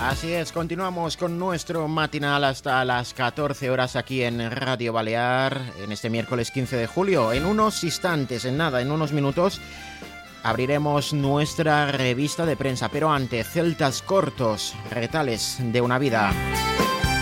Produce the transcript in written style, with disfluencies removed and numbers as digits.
Así es, continuamos con nuestro matinal hasta las 14 horas aquí en Radio Balear, en este miércoles 15 de julio. En unos instantes, en unos minutos, abriremos nuestra revista de prensa, pero antes, celtas cortos, retales de una vida.